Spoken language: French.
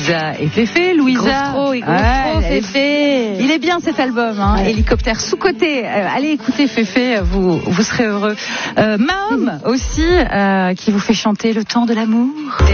Louisa et Féfé. Louisa, Féfé. Il est bien cet album, hein, ouais. Hélicoptère sous-côté. Allez écouter Féfé, vous serez heureux. Mahom aussi, qui vous fait chanter Le temps de l'amour.